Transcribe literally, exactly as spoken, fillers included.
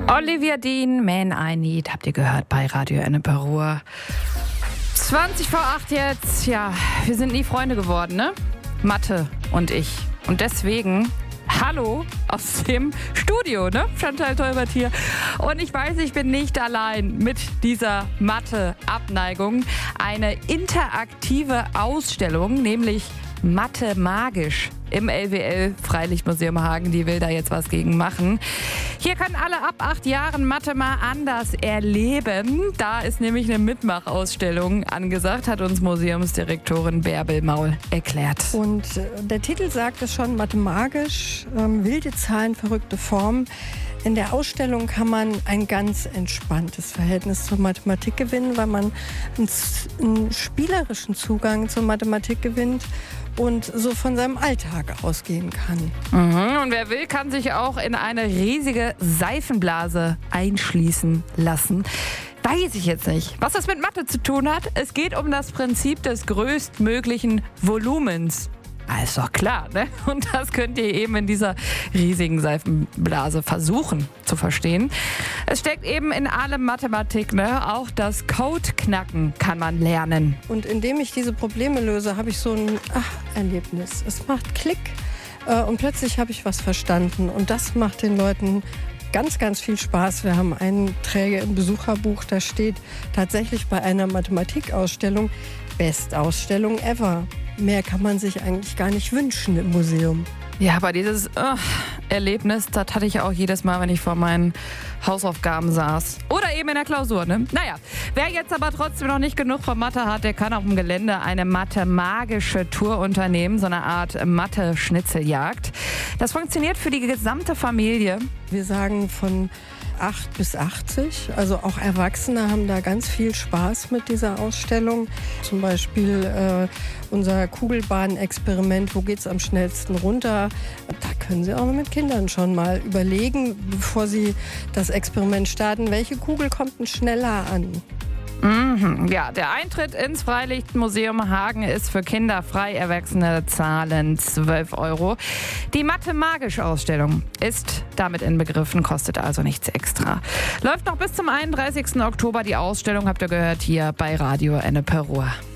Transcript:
Olivia Dean, Man I Need, habt ihr gehört bei Radio Ennepe-Ruhr. zwanzig vor acht jetzt, ja, wir sind nie Freunde geworden, ne? Mathe und ich. Und deswegen, hallo aus dem Studio, ne? Chantal Tolbert hier. Und ich weiß, ich bin nicht allein mit dieser Mathe-Abneigung. Eine interaktive Ausstellung, nämlich Mathe magisch im L W L Freilichtmuseum Hagen. Die will da jetzt was gegen machen. Hier können alle ab acht Jahren Mathe mal anders erleben. Da ist nämlich eine Mitmachausstellung angesagt, hat uns Museumsdirektorin Bärbel Maul erklärt. Und äh, der Titel sagt es schon, Mathe magisch, ähm, wilde Zahlen, verrückte Formen. In der Ausstellung kann man ein ganz entspanntes Verhältnis zur Mathematik gewinnen, weil man einen, einen spielerischen Zugang zur Mathematik gewinnt und so von seinem Alltag ausgehen kann. Mhm. Und wer will, kann sich auch in eine riesige Seifenblase einschließen lassen. Weiß ich jetzt nicht, was das mit Mathe zu tun hat. Es geht um das Prinzip des größtmöglichen Volumens. Ah, ist doch klar, ne? Und das könnt ihr eben in dieser riesigen Seifenblase versuchen zu verstehen. Es steckt eben in allem Mathematik, ne? Auch das Code-Knacken kann man lernen. Und indem ich diese Probleme löse, habe ich so ein Ach-Erlebnis. Es macht Klick äh, und plötzlich habe ich was verstanden. Und das macht den Leuten ganz, ganz viel Spaß. Wir haben einen Träger im Besucherbuch, da steht tatsächlich bei einer Mathematikausstellung Bestausstellung ever. Mehr kann man sich eigentlich gar nicht wünschen im Museum. Ja, aber dieses uh, Erlebnis, das hatte ich auch jedes Mal, wenn ich vor meinen Hausaufgaben saß. Oder eben in der Klausur, ne? Naja, wer jetzt aber trotzdem noch nicht genug von Mathe hat, der kann auf dem Gelände eine Mathe-magische Tour unternehmen, so eine Art Mathe-Schnitzeljagd. Das funktioniert für die gesamte Familie. Wir sagen von acht bis achtzig, also auch Erwachsene haben da ganz viel Spaß mit dieser Ausstellung. Zum Beispiel äh, unser Kugelbahn-Experiment, wo geht's am schnellsten runter? Da können Sie auch mit Kindern schon mal überlegen, bevor Sie das Experiment starten, welche Kugel kommt denn schneller an? Mhm. Ja, der Eintritt ins Freilichtmuseum Hagen ist für Kinder frei, Erwachsene zahlen zwölf Euro. Die Mathe-magisch-Ausstellung ist damit inbegriffen, kostet also nichts extra. Läuft noch bis zum einunddreißigsten Oktober die Ausstellung, habt ihr gehört, hier bei Radio Ennepe-Ruhr.